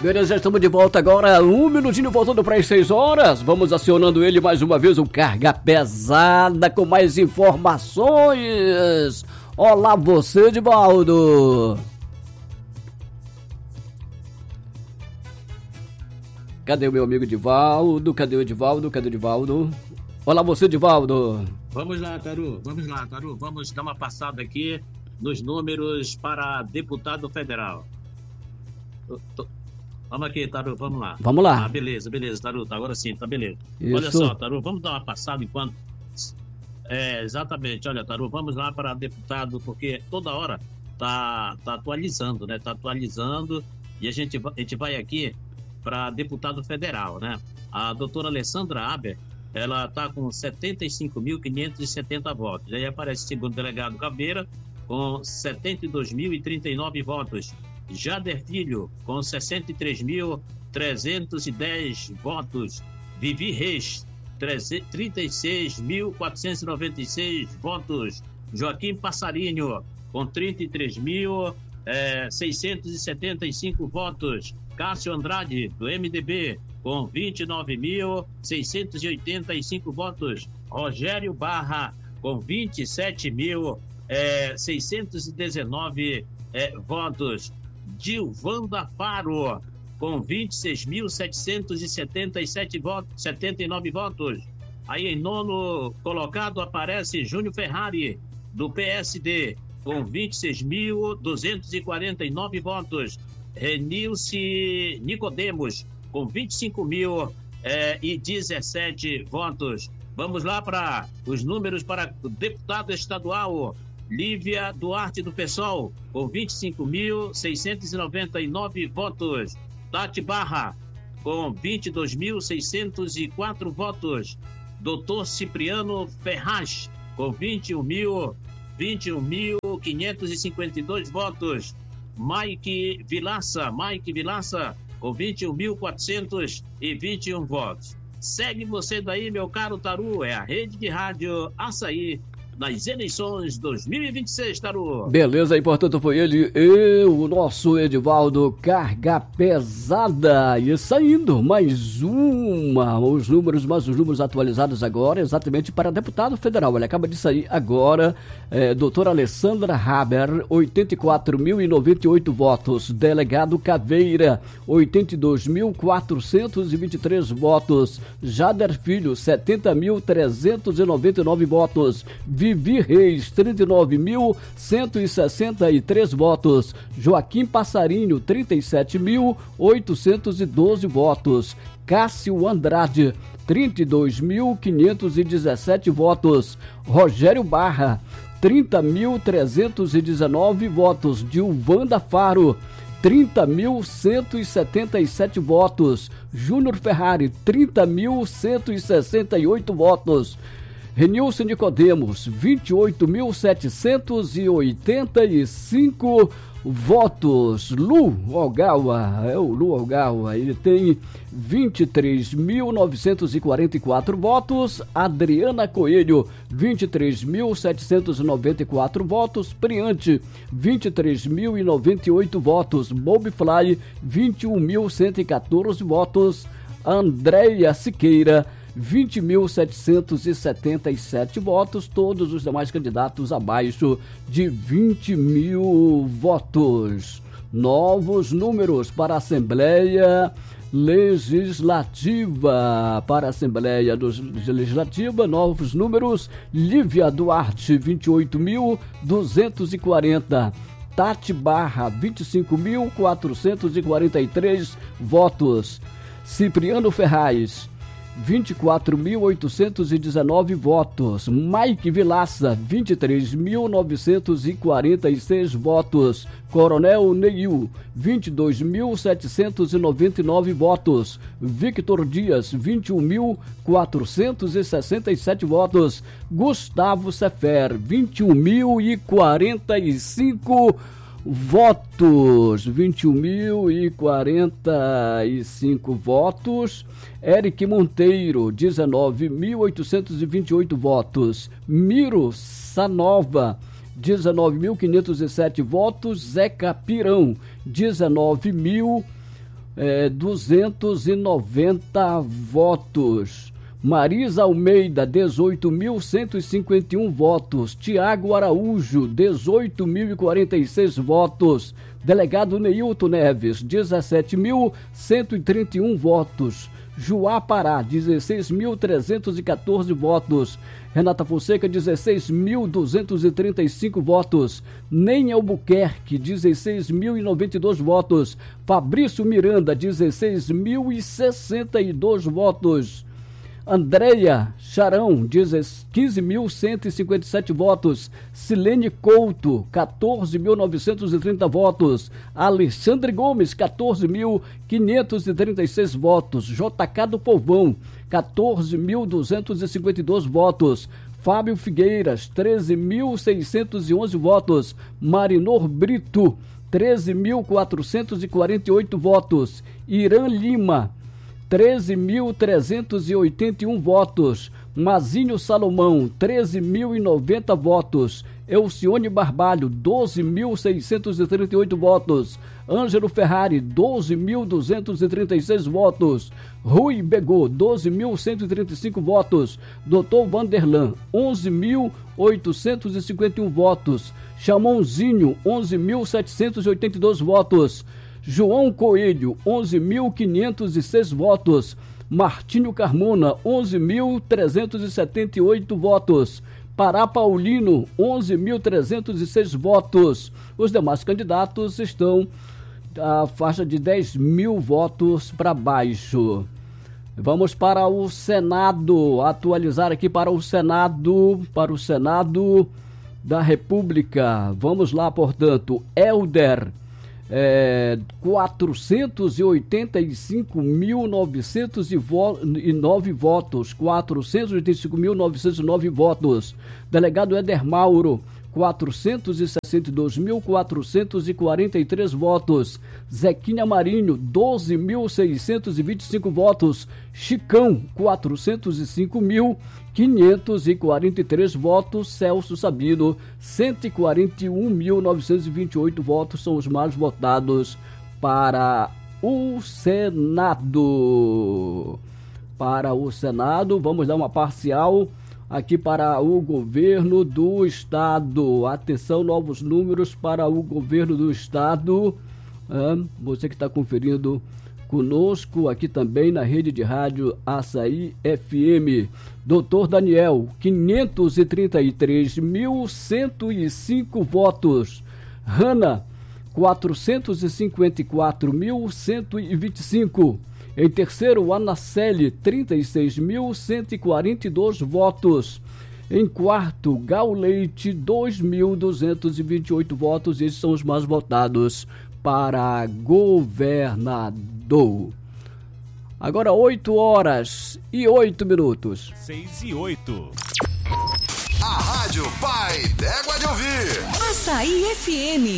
Beleza, já estamos de volta agora, 1 minutinho voltando para as 6 horas. Vamos acionando ele mais uma vez, o Carga Pesada com mais informações. Olá você, Edivaldo. Cadê o meu amigo Edivaldo? Cadê o Edivaldo? Cadê o Edivaldo? Olá você, Edivaldo. Vamos lá, Taru. Vamos dar uma passada aqui nos números para deputado federal. Vamos aqui, Taru, vamos lá. Vamos lá. Beleza, Taru, agora sim, tá beleza. Isso. Olha só, Taru, vamos dar uma passada enquanto... exatamente, olha, Taru, vamos lá para deputado, porque toda hora tá atualizando, né? Tá atualizando e a gente vai aqui para deputado federal, né? A doutora Alessandra Haber, ela tá com 75.570 votos. Aí aparece o segundo delegado Caveira com 72.039 votos. Jader Filho, com 63.310 votos. Vivi Reis, 36.496 votos. Joaquim Passarinho, com 33.675 votos. Cássio Andrade, do MDB, com 29.685 votos. Rogério Barra, com 27.619 votos. Dilvanda Faro, com 26.777 votos, 79 votos. Aí em nono colocado aparece Júnior Ferrari, do PSD, com 26.249 votos. Renilce Nicodemos, com 25.017 votos. Vamos lá para os números para o deputado estadual. Lívia Duarte do PSOL, com 25.699 votos. Tati Barra, com 22.604 votos. Doutor Cipriano Ferraz, com 21.552 votos. Mike Vilaça, com 21.421 votos. Segue você daí, meu caro Taru, é a rede de rádio Açaí nas eleições 2026, Taru. Beleza, e portanto foi ele, o nosso Edivaldo Carga Pesada. E saindo mais os números atualizados agora, exatamente para deputado federal. Ele acaba de sair agora, doutora Alessandra Haber, 84.098 votos. Delegado Caveira, 82.423 votos. Jader Filho, 70.399 votos. Vivi Reis, 39.163 votos. Joaquim Passarinho, 37.812 votos. Cássio Andrade, 32.517 votos. Rogério Barra, 30.319 votos. Dilvanda Faro, 30.177 votos. Júnior Ferrari, 30.168 votos. Renilce Nicodemos, 28.785 votos. Lu Ogawa, ele tem 23.944 votos. Adriana Coelho, 23.794 votos. Priante, 23.098 votos. Bobfly, 21.114 votos. Andréia Siqueira, 20.777 votos, todos os demais candidatos abaixo de 20.000 votos. Novos números para a Assembleia Legislativa. Para a Assembleia Legislativa, novos números: Lívia Duarte, 28.240. Tati Barra, 25.443 votos. Cipriano Ferraz, 24.819 votos. Mike Vilaça, 23.946 votos. Coronel Neil, 22.799 votos. Victor Dias, 21.467 votos. Gustavo Sefer, 21.045 votos. 21.045 votos. Eric Monteiro, 19.828 votos. Miro Sanova, 19.507 votos. Zeca Pirão, 19.000 290 votos. Marisa Almeida, 18.151 votos. Tiago Araújo, 18.046 votos. Delegado Neilton Neves, 17.131 votos. Joá Pará, 16.314 votos. Renata Fonseca, 16.235 votos. Nem Albuquerque, 16.092 votos. Fabrício Miranda, 16.062 votos. Andréia Charão, 15.157 votos. Silene Couto, 14.930 votos. Alexandre Gomes, 14.536 votos. JK do Povão, 14.252 votos. Fábio Figueiras, 13.611 votos. Marinor Brito, 13.448 votos. Irã Lima, 13.381 votos. Mazinho Salomão, 13.090 votos. Elcione Barbalho, 12.638 votos. Ângelo Ferrari, 12.236 votos. Rui Begô, 12.135 votos. Dr. Vanderlan, 11.851 votos. Chamonzinho, 11.782 votos. João Coelho, 11.506 votos. Martinho Carmona, 11.378 votos. Pará Paulino, 11.306 votos. Os demais candidatos estão à faixa de 10.000 votos para baixo. Vamos para o Senado, atualizar aqui para o Senado da República. Vamos lá, portanto, Helder, 485.909 votos. 485.909 votos. Delegado Éder Mauro, 462.443 votos. Zequinha Marinho, 12.625 votos. Chicão, 405.543 votos. Celso Sabino, 141.928 votos são os mais votados para o Senado. Para o Senado, vamos dar uma parcial aqui para o governo do estado. Atenção, novos números para o governo do estado. Você que está conferindo conosco aqui também na rede de rádio Açaí FM. Doutor Daniel, 533.105 votos. Hanna, 454.125. Em terceiro, Anaceli, 36.142 votos. Em quarto, Gal Leite, 2.228 votos. Esses são os mais votados para governador. Agora 8h08. 6h08. A Rádio Pai d'Égua de Ouvir. Açaí FM.